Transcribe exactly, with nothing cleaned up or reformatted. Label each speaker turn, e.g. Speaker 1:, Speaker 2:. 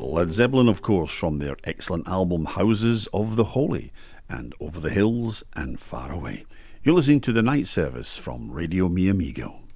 Speaker 1: Led Zeppelin, of course, from their excellent album Houses of the Holy and Over the Hills and Far Away. You're listening to The Night Service from Radio Mi Amigo.